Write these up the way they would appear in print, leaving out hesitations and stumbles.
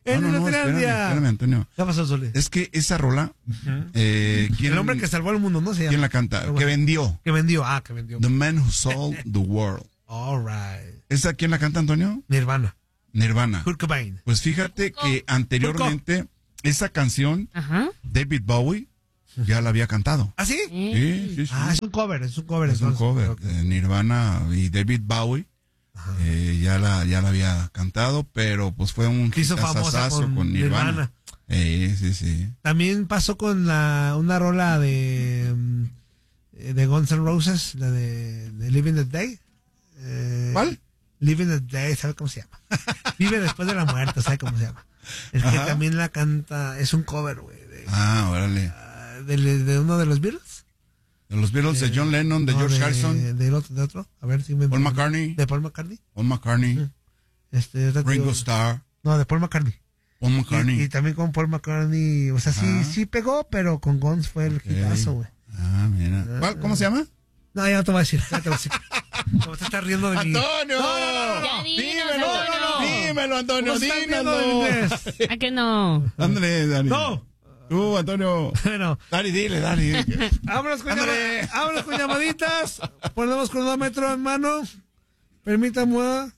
En Inutilandia. Espérame, Antonio. ¿Qué pasó, Zuli? Es que esa rola, El hombre que salvó el mundo, ¿no? Se llama. ¿Quién la canta? Bueno. Que vendió. Que vendió. The Man Who Sold the World. All right. ¿Esa quién la canta, Antonio? Nirvana. Kurt Cobain. Pues fíjate que anteriormente esa canción, David Bowie ya la había cantado. ¿Ah, sí? Sí. Ah, es un cover. Es un cover. Okay. Nirvana y David Bowie ya la había cantado, pero pues fue un hizo famosa con Nirvana. Sí. También pasó con una rola de Guns N' Roses, la de Living the Day. ¿Cuál? Living the Day, ¿sabe cómo se llama? Vive después de la muerte, ¿sabe cómo se llama? Es que también la canta, es un cover, güey. Órale. De uno de los Beatles. De los Beatles, de John Lennon, de George Harrison. De otro. A ver si me... Paul McCartney. De Paul McCartney. Ringo Starr. No, de Paul McCartney. Paul McCartney. Y también con Paul McCartney, o sea, sí pegó, pero con Guns fue el hitazo, güey. Mira. ¿Cómo se llama? No, ya no te voy a decir. Como te estás riendo de mí. ¡Antonio! No. Dímelo, Antonio, dímelo. ¿A que no? Ándale, Dani. ¡No! Tú, Antonio. Bueno. Dani. Vámonos con llamaditas. Ponemos cronómetro en mano. Permítame,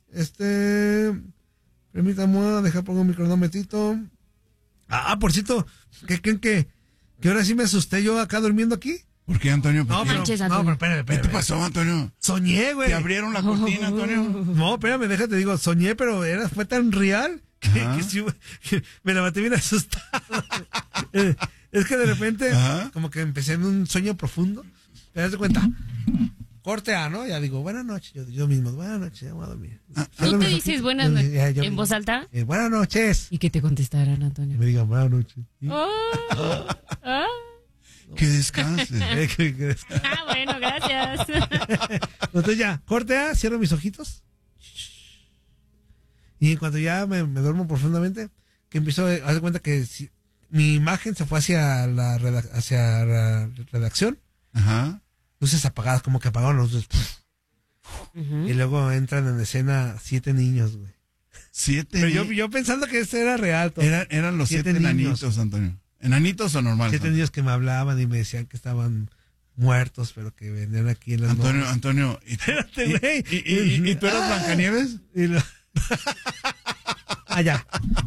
deja pongo mi cronometrito. Por cierto, ¿qué creen que ahora sí me asusté yo acá durmiendo aquí? ¿Por qué, Antonio? No, pero espérame. ¿Qué te pasó, Antonio? Soñé, güey. ¿Te abrieron la cortina, Antonio? No, espérame, déjate, digo, soñé, pero fue tan real que sí, que me levanté bien asustado. Es que de repente, como que empecé en un sueño profundo. ¿Te das cuenta? Corte A, ¿no? Ya digo, buenas noches. Yo mismo, buenas noches, ya voy a dormir. ¿Tú te dices buenas noches en voz alta? Buenas noches. ¿Y qué te contestarán, Antonio? Y me digan, buenas noches. Que descanse. Bueno, gracias. Entonces ya, corte A, cierro mis ojitos. Y en cuanto ya me duermo profundamente, que empiezo a dar cuenta que mi imagen se fue hacia la redacción. Luces apagadas, como que apagaron las luces. Y luego entran en escena 7 niños, güey. 7 Pero yo pensando que eso era real. Eran los 7 enanitos, Antonio. ¿Enanitos o normales? 7 niños que me hablaban y me decían que estaban muertos, pero que venían aquí en las Antonio. Espérate, güey. ¿Y tú eras Blancanieves? Ya.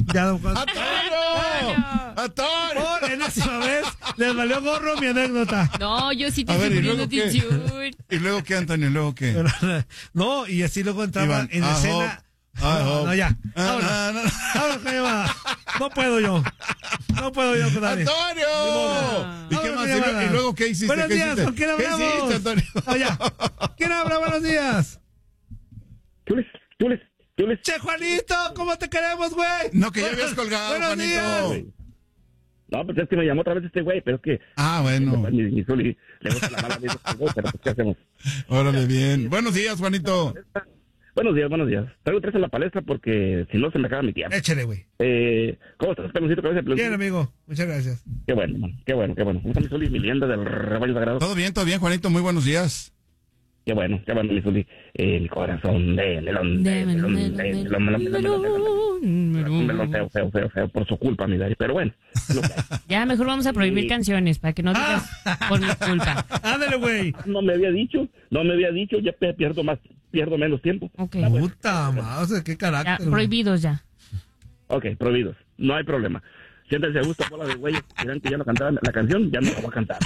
¡Antonio! Por enésima vez les valió gorro mi anécdota. No, yo sí te estoy poniendo atención. ¿Y luego qué, Antonio? ¿Luego qué? No, y así luego entraban en escena. No, ya. Vámonos con llamada. No puedo yo, Dani. ¡Antonio! ¿Y qué más? ¿Y luego qué hiciste? Buenos días, ¿con quién hablamos? ¿Qué hiciste, Antonio? ¿Quién habla? Buenos días. Tules. Che, Juanito, ¿cómo te queremos, güey? No, que ya habías colgado, Buenos Juanito. días. No, pues es que me llamó otra vez este güey, pero es que... bueno. Mi Zuli le gusta la mala vida, pero pues ¿qué hacemos? Órale, bien. Buenos días, Juanito. Buenos días. Traigo 3 en la palestra porque si no se me acaba mi tiempo. Échale, güey. ¿Cómo estás, peloncito? Bien, amigo. Muchas gracias. Qué bueno, man. Qué bueno. ¿Cómo está mi Zuli, mi leyenda del rebaño sagrado? Todo bien, Juanito. Muy buenos días. Qué bueno, mi Zuli. Mi corazón de melón. Melón feo, por su culpa, mi Dari. Pero bueno. Ya, mejor vamos a prohibir canciones para que no digas por mi culpa. Ándale, güey. No me había dicho, ya pierdo menos tiempo. Ok. Puta madre, qué carácter. Ya, prohibidos ya. Ok, prohibidos. No hay problema. Siéntense a gusto, bola de güeyes. Dirán que ya no cantaban la canción, ya no la voy a cantar.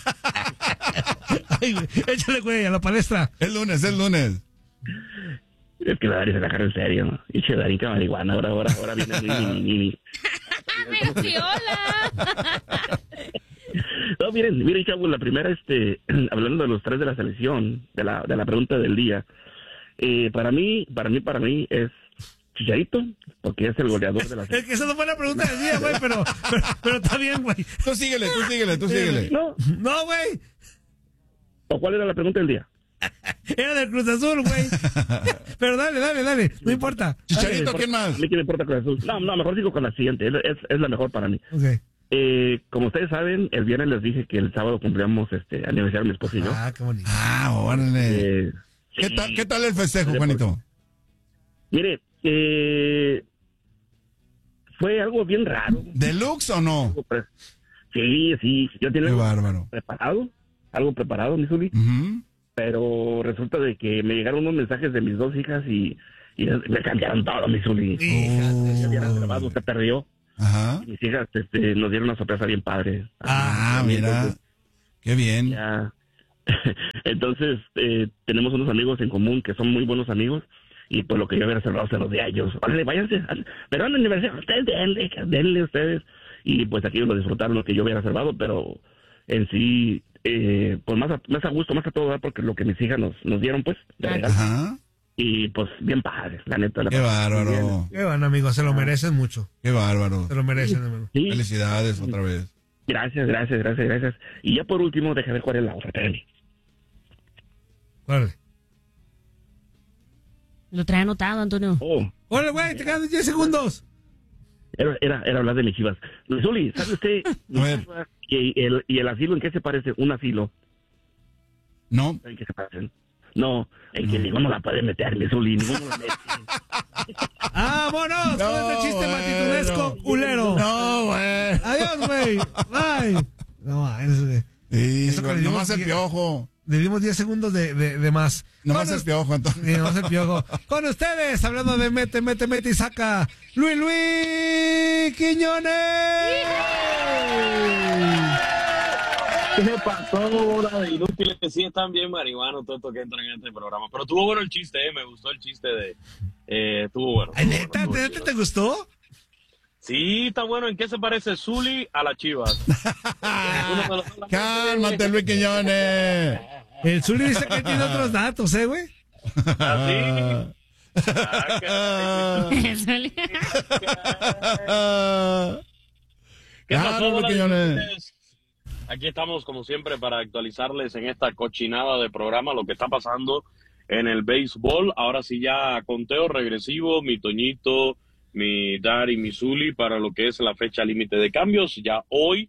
Ay, güey. Échale, güey, a la palestra. Es lunes. Es que Dari se la agarra en serio, ¿no? Y che, Dari, marihuana, ahora viene mi. ¡Sí, hola! No, miren, chavos, la primera, hablando de los 3 de la selección, de la pregunta del día, para mí es Chicharito, porque es el goleador de la selección. Es que esa no fue la pregunta del día, güey, pero está bien, güey. Tú síguele. No, güey. ¿O cuál era la pregunta del día? Era del Cruz Azul, güey. Pero dale, no importa. Chicharito, ¿quién más? A mí que me importa Cruz Azul. No, mejor sigo con la siguiente, es la mejor para mí. Okay. Como ustedes saben, el viernes les dije que el sábado cumplíamos aniversario mi esposo y yo. Qué bonito. Órale. Sí. ¿Qué tal el festejo, Juanito? Mire, fue algo bien raro. ¿Deluxe o no? Sí, yo tenía algo preparado, mi Zuli. Pero resulta de que me llegaron unos mensajes de mis dos hijas y me cambiaron todo, mi Zuli. Se habían grabado, se perdió. Ajá. Y mis hijas nos dieron una sorpresa bien padre. Mira. Entonces, qué bien. Ya. Entonces, tenemos unos amigos en común que son muy buenos amigos. Y pues lo que yo hubiera cerrado se los di a ellos. Órale, váyanse. Pero en la universidad, ustedes denle ustedes. Y pues aquí lo disfrutaron lo que yo hubiera reservado, pero en sí, pues más a gusto, más a todo, porque lo que mis hijas nos dieron, pues, de regalo. Ajá. Y pues bien padre, la neta. Qué bárbaro. Qué bueno, amigo, se lo merecen mucho. Qué bárbaro. Se lo merecen, amigo. Sí. Felicidades otra vez. Gracias. Y ya por último, déjame ver cuál es la otra. Espérame. Órale. Lo trae anotado, Antonio. Órale, güey, te quedan 10 segundos. Era hablar de mis chivas. Zuli, ¿sabe usted y el asilo en qué se parece? Un asilo. No. ¿En qué se parecen? No, en que ninguno la puede meter, mi Zuli, ninguno la mete. ¡Vámonos! Con este chiste matitunesco, culero. No, güey. Adiós, güey. Bye. No, güey. Sí, nomás el piojo. Le dimos 10 segundos de más. Nomás el piojo, entonces. Sí, nomás el piojo. Con ustedes, hablando de mete y saca, Luis Quiñones. ¿Qué pasó, bola de inútiles? Sí, están bien marihuanos todos estos que entran en este programa. Pero estuvo bueno el chiste, me gustó el chiste de... estuvo bueno. ¿Neta te gustó? Sí, está bueno. ¿En qué se parece Zuli a las Chivas? Cálmate, Luis Quiñones. El Zuli dice que tiene otros datos, güey. ¿Así? ¿Qué pasó, Luis Quiñones? Aquí estamos, como siempre, para actualizarles en esta cochinada de programa lo que está pasando en el béisbol. Ahora sí ya conteo regresivo, mi Toñito, mi Dari, mi Zuli, para lo que es la fecha límite de cambios. Ya hoy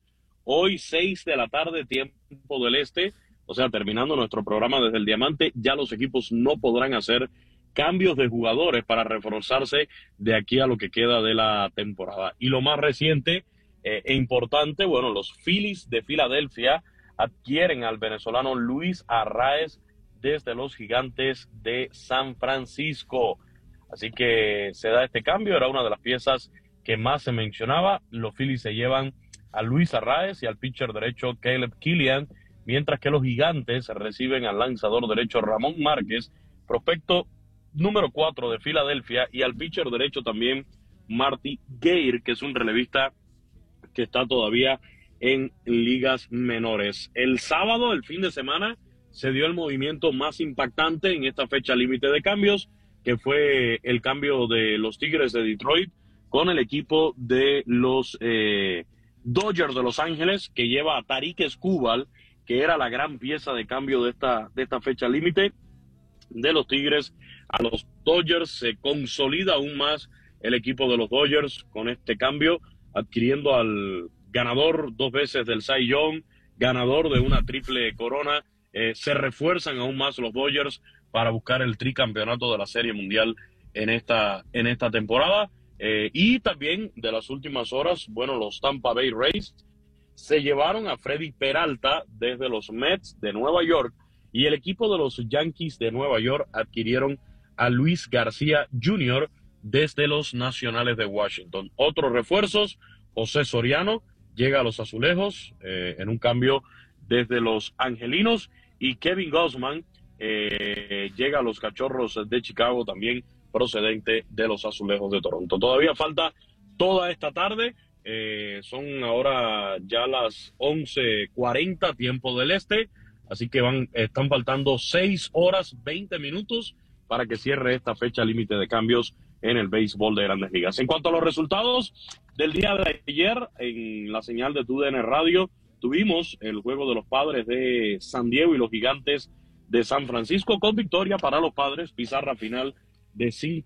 6 de la tarde, tiempo del este, o sea, terminando nuestro programa desde el Diamante, ya los equipos no podrán hacer cambios de jugadores para reforzarse de aquí a lo que queda de la temporada. Y lo más reciente e importante, bueno, los Phillies de Filadelfia adquieren al venezolano Luis Arraez desde los Gigantes de San Francisco. Así que se da este cambio, era una de las piezas que más se mencionaba. Los Phillies se llevan a Luis Arraez y al pitcher derecho Caleb Killian, mientras que los Gigantes reciben al lanzador derecho Ramón Márquez, prospecto número 4 de Filadelfia, y al pitcher derecho también Marty Gayr, que es un relevista que está todavía en ligas menores. El sábado, el fin de semana, se dio el movimiento más impactante en esta fecha límite de cambios, que fue el cambio de los Tigres de Detroit con el equipo de los Dodgers de Los Ángeles, que lleva a Tarik Skubal, que era la gran pieza de cambio de esta fecha límite de los Tigres a los Dodgers. Se consolida aún más el equipo de los Dodgers con este cambio, adquiriendo al ganador 2 veces del Cy Young, ganador de una triple corona. Se refuerzan aún más los Dodgers para buscar el tricampeonato de la Serie Mundial en esta temporada. Y también de las últimas horas, bueno, los Tampa Bay Rays se llevaron a Freddy Peralta desde los Mets de Nueva York, y el equipo de los Yankees de Nueva York adquirieron a Luis García Jr. desde los Nacionales de Washington. Otros refuerzos: José Soriano llega a los Azulejos en un cambio desde los Angelinos, y Kevin Gausman llega a los Cachorros de Chicago, también procedente de los Azulejos de Toronto. Todavía falta toda esta tarde, son ahora ya las 11:40 tiempo del este, así que están faltando 6 horas 20 minutos para que cierre esta fecha límite de cambios en el béisbol de Grandes Ligas. En cuanto a los resultados del día de ayer, en la señal de TUDN Radio, tuvimos el juego de los Padres de San Diego y los Gigantes de San Francisco, con victoria para los Padres, pizarra final de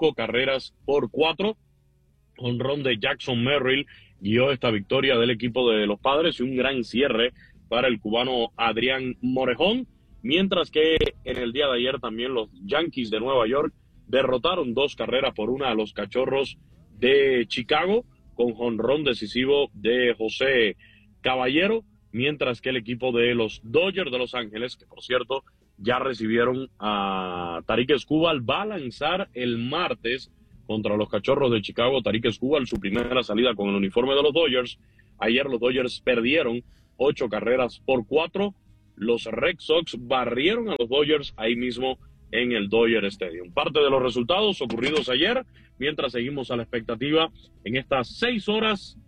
5-4. Jonrón de Jackson Merrill guió esta victoria del equipo de los Padres, y un gran cierre para el cubano Adrián Morejón, mientras que en el día de ayer también los Yankees de Nueva York derrotaron 2-1 a los Cachorros de Chicago, con jonrón decisivo de José Caballero, mientras que el equipo de los Dodgers de Los Ángeles, que por cierto ya recibieron a Tarik Skubal, va a lanzar el martes contra los Cachorros de Chicago. Tarik Skubal, su primera salida con el uniforme de los Dodgers. Ayer los Dodgers perdieron 8 carreras por 4. Los Red Sox barrieron a los Dodgers ahí mismo en el Dodger Stadium. Parte de los resultados ocurridos ayer, mientras seguimos a la expectativa en estas 6 horas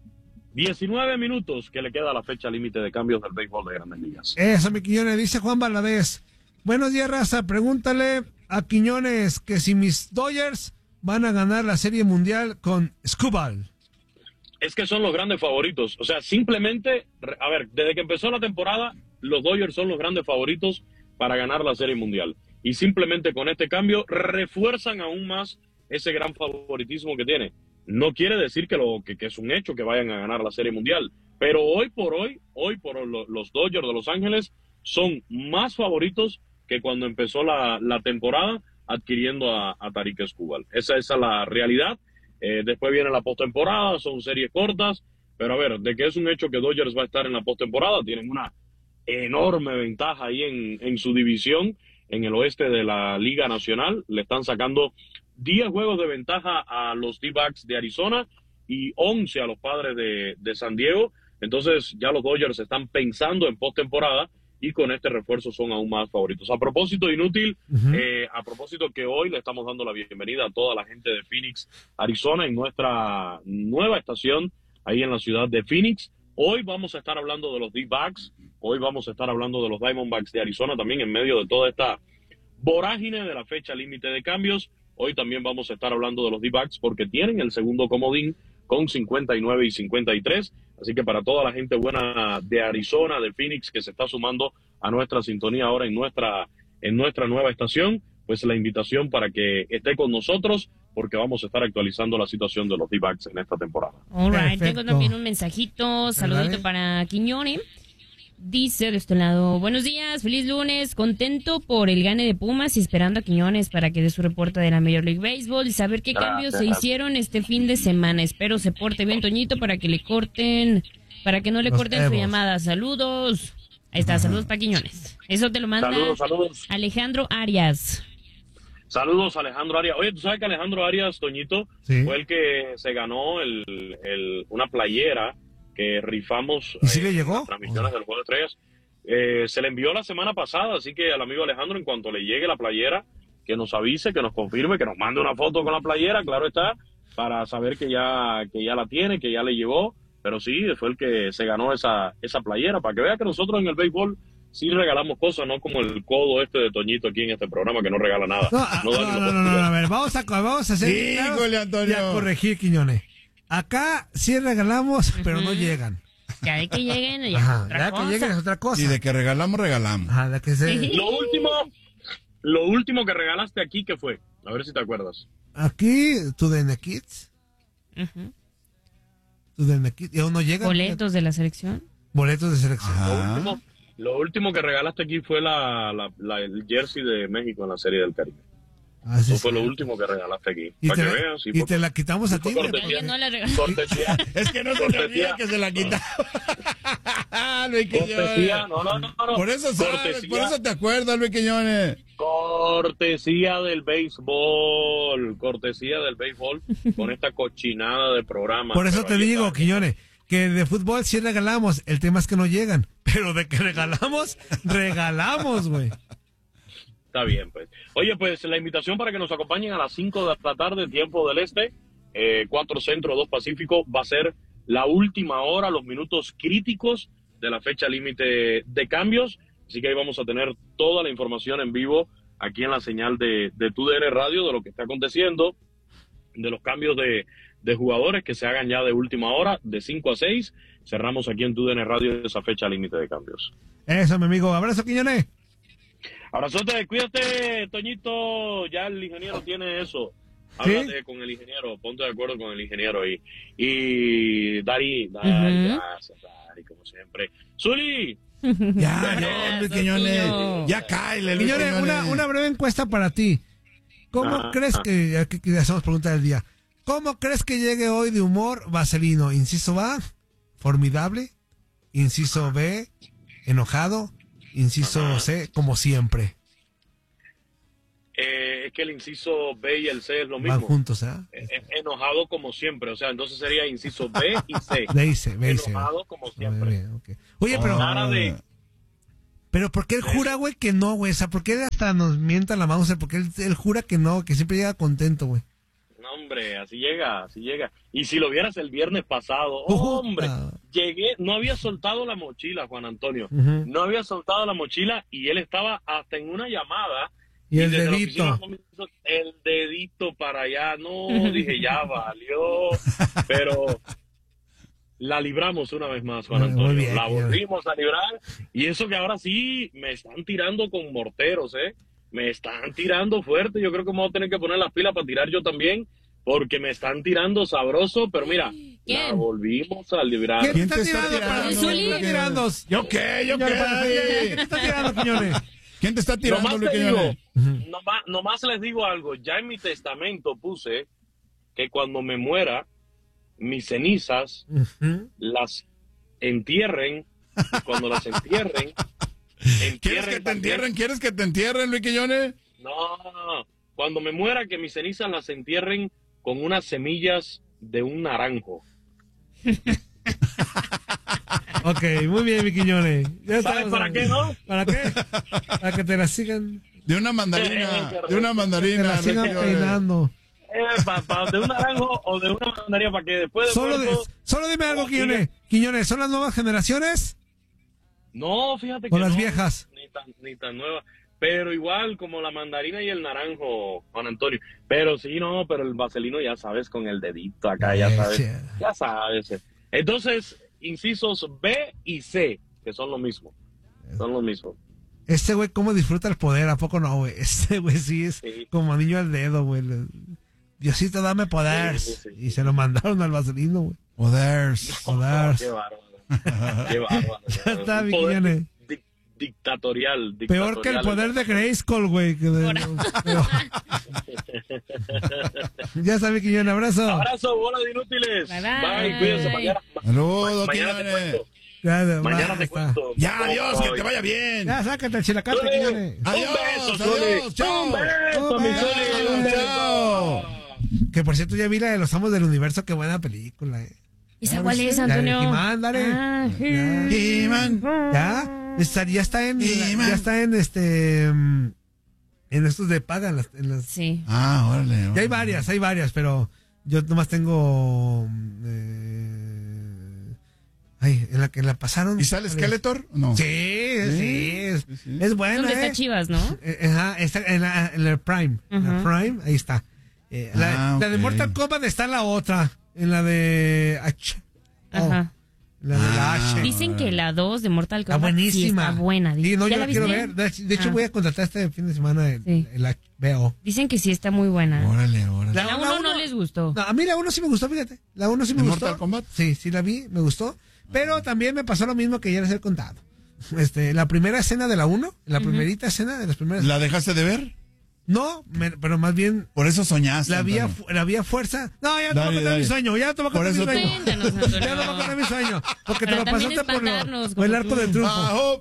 19 minutos que le queda a la fecha límite de cambios del béisbol de Grandes Ligas. Eso, mi Quiñones, dice Juan Valadez. Buenos días, raza. Pregúntale a Quiñones que si mis Dodgers van a ganar la Serie Mundial con Skubal. Es que son los grandes favoritos. O sea, simplemente, a ver, desde que empezó la temporada, los Dodgers son los grandes favoritos para ganar la Serie Mundial. Y simplemente con este cambio refuerzan aún más ese gran favoritismo que tiene. No quiere decir que es un hecho que vayan a ganar la Serie Mundial, pero hoy por hoy los Dodgers de Los Ángeles son más favoritos que cuando empezó la temporada adquiriendo a Tarik Skubal. Esa es la realidad. Después viene la postemporada, son series cortas, pero a ver, de que es un hecho que Dodgers va a estar en la postemporada, tienen una enorme ventaja ahí en su división, en el oeste de la Liga Nacional. Le están sacando 10 juegos de ventaja a los D-backs de Arizona y 11 a los Padres de San Diego. Entonces ya los Dodgers están pensando en postemporada y con este refuerzo son aún más favoritos. A propósito, inútil, a propósito que hoy le estamos dando la bienvenida a toda la gente de Phoenix, Arizona, en nuestra nueva estación ahí en la ciudad de Phoenix. Hoy vamos a estar hablando de los D-backs, hoy vamos a estar hablando de los Diamondbacks de Arizona también en medio de toda esta vorágine de la fecha límite de cambios. Hoy también vamos a estar hablando de los D-backs porque tienen el segundo comodín con 59 y 53. Así que para toda la gente buena de Arizona, de Phoenix, que se está sumando a nuestra sintonía ahora en nuestra nueva estación, pues la invitación para que esté con nosotros porque vamos a estar actualizando la situación de los D-backs en esta temporada. All right, tengo también un mensajito, saludito para Quiñones. Dice de este lado, buenos días, feliz lunes, contento por el gane de Pumas y esperando a Quiñones para que dé su reporte de la Major League Baseball y saber qué cambios se hicieron este fin de semana. Espero se porte bien Toñito para que no le corten su llamada. Saludos. Ahí está, saludos para Quiñones. Eso te lo manda saludos. Alejandro Arias. Saludos, Alejandro Arias. Oye, ¿tú sabes que Alejandro Arias, Toñito, fue el que se ganó una playera que rifamos ¿y sí le llegó? Las transmisiones del Juego de Estrellas? Se le envió la semana pasada, así que al amigo Alejandro, en cuanto le llegue la playera, que nos avise, que nos confirme, que nos mande una foto con la playera, claro está, para saber que ya la tiene, que ya le llegó. Pero sí, fue el que se ganó esa playera, para que vea que nosotros en el béisbol sí regalamos cosas, no como el codo de Toñito aquí en este programa que no regala nada. No, a ver, vamos a hacer y a corregir, Quiñones. Acá sí regalamos, pero no llegan. Ya de que lleguen, que lleguen es otra cosa. Y de que regalamos. Ajá, de que Lo último que regalaste aquí, ¿qué fue? A ver si te acuerdas. Aquí, TUDN Kids. TUDN Kids. ¿Y aún no llegan? ¿Boletos de la selección? Boletos de selección. Lo último que regalaste aquí fue el jersey de México en la Serie del Caribe. Eso fue lo último que regalaste aquí. Para que veas. Y te la quitamos a ti. Cortesía. Es que no se te olvida que se la quitamos. Luis Quiñones. No. Por eso sabes, por eso te acuerdas, Luis Quiñones. Cortesía del béisbol con esta cochinada de programa. Por eso te digo, Quiñones, que de fútbol sí regalamos, el tema es que no llegan, pero de que regalamos, güey. Está bien, pues. Oye, pues la invitación para que nos acompañen a las 5 de la tarde, tiempo del este, 4 centro, 2 pacífico, va a ser la última hora, los minutos críticos de la fecha límite de cambios. Así que ahí vamos a tener toda la información en vivo aquí en la señal de TUDN Radio de lo que está aconteciendo, de los cambios de jugadores que se hagan ya de última hora, de 5 a 6. Cerramos aquí en TUDN Radio esa fecha límite de cambios. Eso, mi amigo. Abrazo, Quiñones. Abrazote, cuídate, Toñito. Ya el ingeniero tiene eso. Háblate con el ingeniero, ponte de acuerdo con el ingeniero ahí. Y Dari, gracias, Dari, como siempre. ¡Zuli! Ya, Luis Quiñones. Ya cáele, Luis Quiñones. Una breve encuesta para ti. ¿Cómo crees que hacemos pregunta del día? ¿Cómo crees que llegue hoy de humor Vaselino? Inciso A, formidable. Inciso B, enojado. Inciso C, como siempre. Es que el inciso B y el C es lo mismo. Van juntos, ¿eh? Enojado como siempre. O sea, entonces sería inciso B y C. B y C, B y C. Enojado como siempre. Bien, okay. Oye, pero... Pero ¿por qué él jura, güey, que no, güey? O sea, ¿por qué él hasta nos mienta la mouse? ¿Por qué él jura que no, que siempre llega contento, güey? No, hombre, así llega. Y si lo vieras el viernes pasado, hombre, llegué, no había soltado la mochila, Juan Antonio. No había soltado la mochila y él estaba hasta en una llamada. Y el dedito. El dedito para allá. No, dije, ya valió. Pero la libramos una vez más, Juan Antonio. Bien, la volvimos a librar. Y eso que ahora sí me están tirando con morteros, ¿eh? Me están tirando fuerte. Yo creo que me voy a tener que poner las pilas para tirar yo también. Porque me están tirando sabroso. Pero mira, la volvimos a librar. ¿Quién te está tirando? ¿Yo qué? ¿Quién te está tirando, Quiñones? ¿Quién te está tirando, Luis Quiñones? Nomás les digo algo. Ya en mi testamento puse que cuando me muera, mis cenizas las entierren. Y cuando las entierren, ¿Quieres que te entierren? ¿Quieres que te entierren, Luis Quiñones? No. Cuando me muera, que mis cenizas las entierren con unas semillas de un naranjo. Ok, muy bien, mi Quiñones. ¿Sabes para qué, no? ¿Para qué? Para que te la sigan... De una mandarina. De una mandarina. Te la sigan peinando. De un naranjo o de una mandarina para que después... Solo dime algo, Quiñones. Quiñones, ¿son las nuevas generaciones? No, fíjate que ¿O las viejas? Ni tan nuevas. Pero igual como la mandarina y el naranjo, Juan Antonio. Pero sí, no, pero el vaselino ya sabes, con el dedito acá, ya sabes. Ya sabes. Entonces, incisos B y C, que son lo mismo. Son lo mismo. Este güey, ¿cómo disfruta el poder? ¿A poco no, güey? Este güey sí es como anillo al dedo, güey. Diosito, dame poder. Sí. Y se lo mandaron al vaselino, güey. Poder. Qué bárbaro. Qué bárbaro. Ya está, mi Quiñones. Dictatorial. Peor que el poder de Grayskull, güey. Ya está, mi Quiñones. Abrazo. Abrazo, bola de inútiles. Bye, cuídense. Mañana te cuento. Ya, adiós, que te vaya bien. Ya, sácate el chilacate, Quiñones. Adiós, chao. Un beso, mi Zuli. Chao. Que por cierto, ya vi la de Los Amos del Universo. Qué buena película, ¿Esa cuál es, Antonio? He-Man, dale. He-Man. Ya está en estos de paga, en las... Sí. Órale. Ya hay varias, pero yo nomás tengo en la que la pasaron. ¿Y sale Skeletor? No. Sí, es buena. ¿Dónde está Chivas, no? Está en el Prime. La Prime, ahí está. La de Mortal Kombat está en la otra, en la de Ajá. La de la H. Dicen que la 2 de Mortal Kombat buenísima. Sí está buena. Sí, no, ¿Ya yo la la quiero viste? ver. De hecho, voy a contratar este fin de semana el HBO. Dicen que sí está muy buena. Órale. La 1 no les gustó. No, a mí la 1 sí me gustó, fíjate. La 1 sí me gustó. ¿Mortal Kombat? Sí, la vi, me gustó. Pero también me pasó lo mismo que ya les he contado. La primera escena de la 1, la primerita escena de las primeras. ¿La dejaste de ver? No, pero más bien... Por eso soñaste. La había fuerza. No, ya te voy a contar mi sueño. Ya te voy a contar mi sueño. Ya te voy a contar mi sueño. Porque te lo pasaste por el arco de triunfo.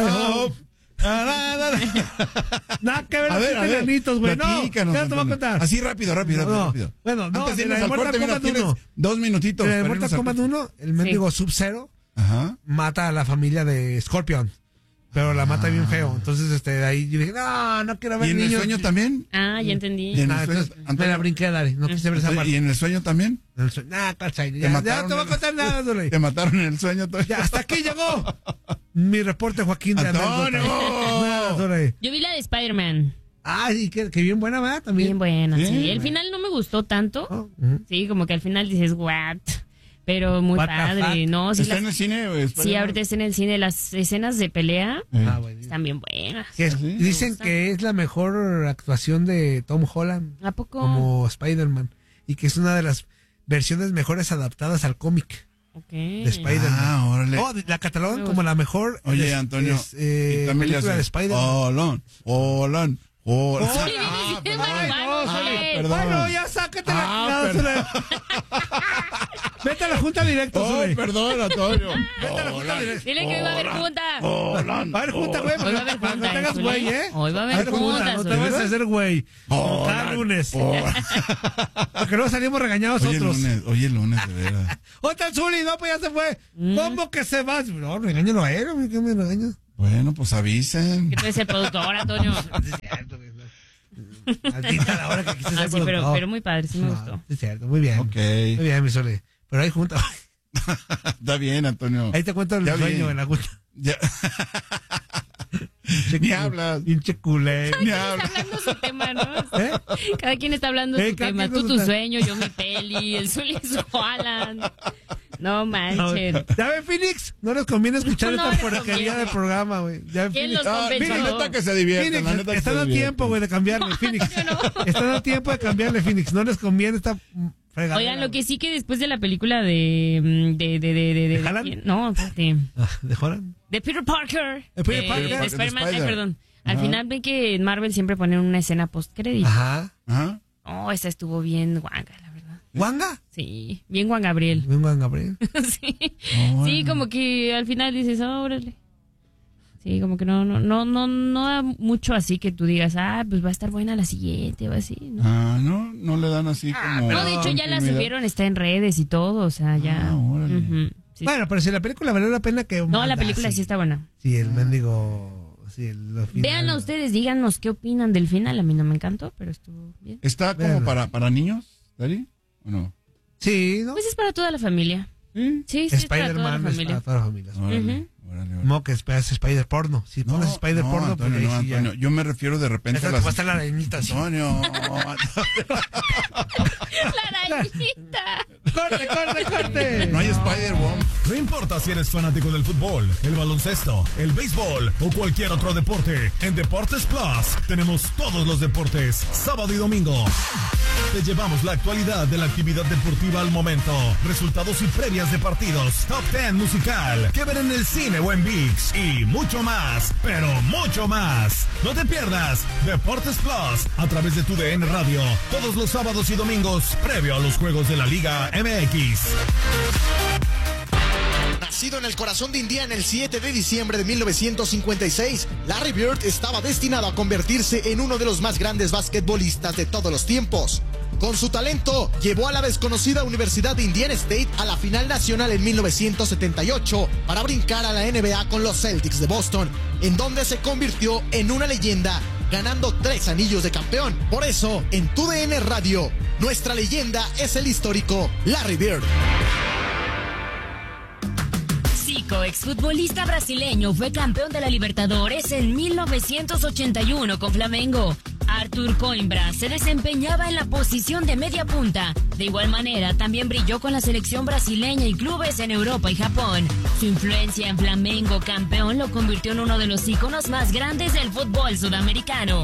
Nada que ver los enanitos, güey. No, ya te voy a contar. Así rápido. Bueno, no, antes de irnos de al corte, mira, tienes 2 minutitos. En Mortal Kombat 1, el mendigo Sub-Zero mata a la familia de Scorpion. Pero la mata bien feo. Entonces, de ahí yo dije, no quiero ver niños. ¿Y en el sueño también? Ya entendí. Entonces, me la brinqué, Dari. No quise ver esa parte. ¿Y en el sueño también? En el sueño. Ya te voy a contar nada, Dole. Te mataron en el sueño. Ya, hasta aquí llegó mi reporte, Joaquín de Antonio. Yo vi la de Spider-Man. Y que bien buena, ¿verdad? También. Bien buena, sí. El final no me gustó tanto. Sí, como que al final dices, what? Pero muy padre, ¿no? Sí, ¿Está en el cine? Sí, ahorita está en el cine. Las escenas de pelea están bien buenas. Dicen que es la mejor actuación de Tom Holland. ¿A poco? Como Spider-Man. Y que es una de las versiones mejores adaptadas al cómic. De Spider-Man. Órale. La catalogan como la mejor. Oye, Antonio. película de Spider-Man. Holland. Bueno, ya sácate la Vete a la junta directo, Zule. Perdón, Antonio. Vete a la junta directo. Dile que va a haber junta. Va a haber junta, güey. Hoy va a haber junta. No te hagas güey, ¿eh? Hoy va a haber junta. No te vas a hacer güey. Cada lunes. Porque luego salimos regañados otros. Hoy el lunes, de veras. Otra el Zuli, no, pues ya se fue. ¿Cómo que se va? No, regáñalo a él, ¿qué me regañas? Bueno, pues avisen. Que tú eres el productor, Antonio. Es cierto, güey. Maldita la hora que quise ser Sí, pero muy padre, sí me gustó. Es cierto, muy bien. Ok. Muy bien, mi Zuli. Pero hay junta. Está bien, Antonio. Ahí te cuento el sueño en la junta. Ya. Ni hablas. Pinche culé. Cada quien está hablando su tema, ¿no? Cada quien está hablando su tema. Tú tu sueño, yo mi peli, el Zuli su Alan. No manchen. ¿Ya ven, Phoenix? No les conviene escuchar esta porquería del programa, güey. ¿Quién los convenció? La neta que se divierten. Phoenix, están a tiempo, güey, de cambiarle, Phoenix. Están a tiempo de cambiarle, Phoenix. No les conviene esta fregadera. Oigan, lo que sí que después de la película ¿De Haaland? No, espérate. ¿De Holland? De Peter Parker. ¿De Peter Parker? De Spider-Man. Spider. Perdón. Al final ven que en Marvel siempre ponen una escena post-crédito. Ajá. Oh, esa estuvo bien guanga, la verdad. ¿Wanga? Sí, bien Juan Gabriel. Bien, Juan Gabriel. Sí. Sí, como que al final dices, órale. Sí, como que no da mucho así que tú digas, pues va a estar buena la siguiente o así, ¿no? No le dan así como... No, de hecho ya la subieron, está en redes y todo, o sea, ya. Órale. Sí. Bueno, pero si la película valió la pena que... No, la película sí está buena. Sí, el mendigo... Sí, lo final. Véanlo ustedes, díganos qué opinan del final. A mí no me encantó, pero estuvo bien. ¿Está como para niños, Dari? ¿O no? Sí, ¿no? Pues es para toda la familia. Sí, es para toda la Spider-Man es familia. para toda la familia. Órale. No, que es Spider porno. Si pones Spider porno, Antonio, pues no, ahí sí Antonio. Yo me refiero de repente a las... Va a estar la arañita así. Antonio. ¡La arañita! ¡Corte! No hay Spider-Woman. No importa si eres fanático del fútbol, el baloncesto, el béisbol o cualquier otro deporte, en Deportes Plus tenemos todos los deportes, sábado y domingo. Te llevamos la actualidad de la actividad deportiva al momento, resultados y previas de partidos, top 10 musical, que ver en el cine o en ViX y mucho más, pero mucho más. No te pierdas Deportes Plus a través de tu DN Radio, todos los sábados y domingos, previo a los juegos de la Liga MX. Nacido en el corazón de Indiana el 7 de diciembre de 1956, Larry Bird estaba destinado a convertirse en uno de los más grandes basquetbolistas de todos los tiempos. Con su talento, llevó a la desconocida Universidad de Indiana State a la final nacional en 1978 para brincar a la NBA con los Celtics de Boston, en donde se convirtió en una leyenda, ganando 3 anillos de campeón. Por eso, en TUDN Radio, nuestra leyenda es el histórico Larry Bird. Zico, exfutbolista brasileño, fue campeón de la Libertadores en 1981 con Flamengo. Arthur Coimbra se desempeñaba en la posición de media punta. De igual manera, también brilló con la selección brasileña y clubes en Europa y Japón. Su influencia en Flamengo campeón lo convirtió en uno de los íconos más grandes del fútbol sudamericano.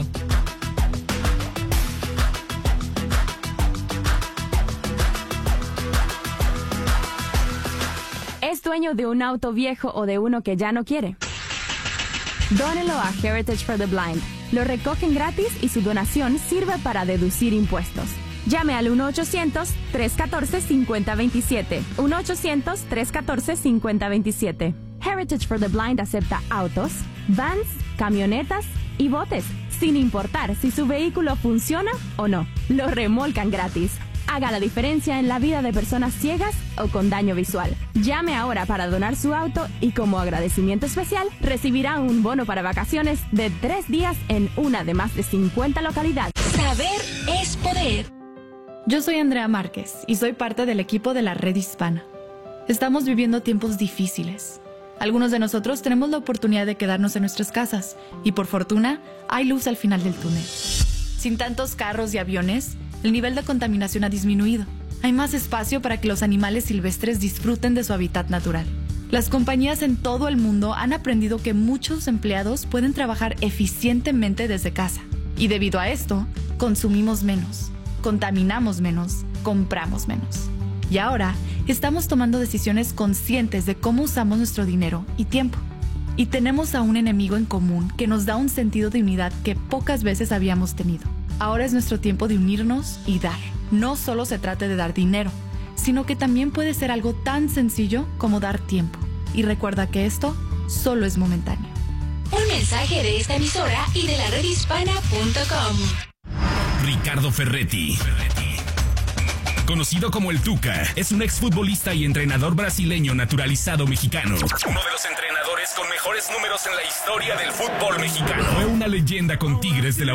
¿Es dueño de un auto viejo o de uno que ya no quiere? Dónelo a Heritage for the Blind. Lo recogen gratis y su donación sirve para deducir impuestos. Llame al 1-800-314-5027. 1-800-314-5027. Heritage for the Blind acepta autos, vans, camionetas y botes, sin importar si su vehículo funciona o no. Lo remolcan gratis. Haga la diferencia en la vida de personas ciegas o con daño visual. Llame ahora para donar su auto y como agradecimiento especial recibirá un bono para vacaciones de 3 días en una de más de 50 localidades. Saber es poder. Yo soy Andrea Márquez y soy parte del equipo de la Red Hispana. Estamos viviendo tiempos difíciles. Algunos de nosotros tenemos la oportunidad de quedarnos en nuestras casas y por fortuna hay luz al final del túnel. Sin tantos carros y aviones, el nivel de contaminación ha disminuido. Hay más espacio para que los animales silvestres disfruten de su hábitat natural. Las compañías en todo el mundo han aprendido que muchos empleados pueden trabajar eficientemente desde casa. Y debido a esto, consumimos menos, contaminamos menos, compramos menos. Y ahora, estamos tomando decisiones conscientes de cómo usamos nuestro dinero y tiempo. Y tenemos a un enemigo en común que nos da un sentido de unidad que pocas veces habíamos tenido. Ahora es nuestro tiempo de unirnos y dar. no solo se trate de dar dinero, sino que también puede ser algo tan sencillo como dar tiempo. Y recuerda que esto solo es momentáneo. Un mensaje de esta emisora y de la redhispana.com. Ricardo Ferretti, conocido como el Tuca, es un exfutbolista y entrenador brasileño naturalizado mexicano. Uno de los entrenadores con mejores números en la historia del fútbol mexicano. Fue una leyenda con Tigres de la